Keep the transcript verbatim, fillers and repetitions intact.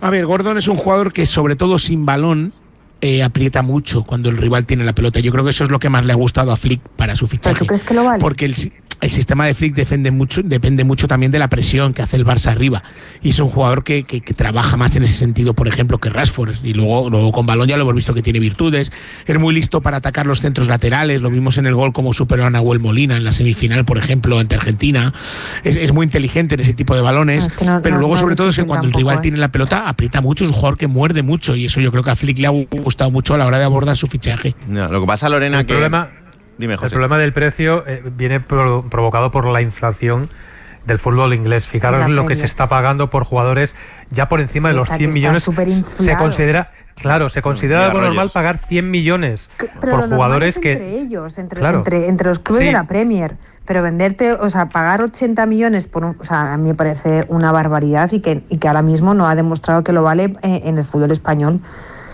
A ver, Gordon es un jugador que sobre todo sin balón eh, aprieta mucho cuando el rival tiene la pelota. Yo creo que eso es lo que más le ha gustado a Flick para su fichaje. ¿Tú crees que lo vale? Porque el, el sistema de Flick depende mucho, depende mucho también de la presión que hace el Barça arriba. Y es un jugador que, que, que trabaja más en ese sentido, por ejemplo, que Rashford. Y luego, luego con balón ya lo hemos visto que tiene virtudes. Es muy listo para atacar los centros laterales. Lo vimos en el gol como superó a Nahuel Molina en la semifinal, por ejemplo, ante Argentina. Es, es muy inteligente en ese tipo de balones. Es que no, pero no, luego, no sobre todo, es que cuando tampoco, el rival ¿eh? tiene la pelota, aprieta mucho. Es un jugador que muerde mucho. Y eso yo creo que a Flick le ha gustado mucho a la hora de abordar su fichaje. No, lo que pasa, Lorena, el que... problema, Dime, José. el problema del precio eh, viene pro, provocado por la inflación del fútbol inglés. Fijaros lo que se está pagando por jugadores ya por encima Sí, de los está- cien está millones. superinflado. Se considera, claro, se considera Mira, algo Rogers. normal pagar cien millones Pero por lo normal jugadores es que... entre ellos, entre, Claro. entre, entre los clubes Sí. de la Premier. Pero venderte, o sea, pagar ochenta millones por un, o sea, a mí me parece una barbaridad y que, y que ahora mismo no ha demostrado que lo vale eh, en el fútbol español.